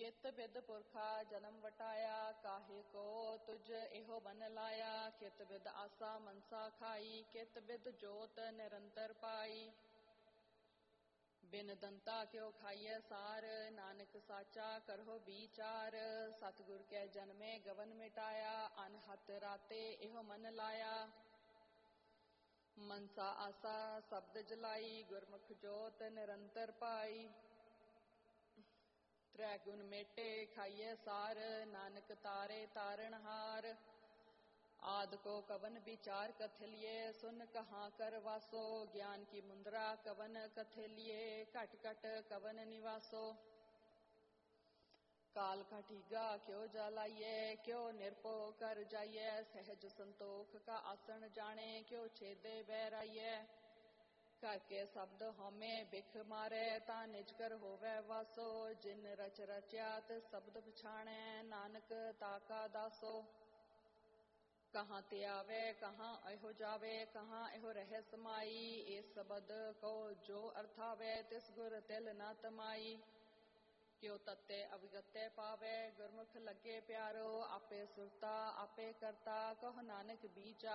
कित बिद पुरखा जन्म वटाया, काहे को तुझ एहो बन लाया। कित बिद आसा मनसा खाई, कित बिद जोत निरंतर पाई। बिन दंता क्यों खाइय सार, नानक साचा करहो विचार। सतगुर के जन्मे गवन मिटाया, अनहत राते एहो मन लाया। मनसा आसा शब्द जलाई, गुरमुख जोत निरंतर पाई। त्रै गुण मेटे खाइए सार, नानक तारे तारणहार। आद को कवन विचार कथलिए, सुन कहाँ कर वासो। ज्ञान की मुद्रा कवन कथलिए, घट घट कवन निवासो। काल का ठीगा क्यों जलाइए, क्यों निरपो कर जाइए। सहज संतोख का आसन जाने, क्यों छेदे बैराइए। करके शब्द हमें बिख मारे, ता निज कर होवे वासो। जिन रच रच्यात शब्द पछाणे, नानक ताका दासो। कहाँ ते आवे कहाँ एहो जावे, कहाँ एहो रह समाई। इस शब्द को जो अर्थावे, तिस गुर तिल न तमाई। क्यों तत्ते अविगत्य पावे, गुरमुख लगे प्यारो। आपे सुरता आपे करता, कहो नानक बीचा।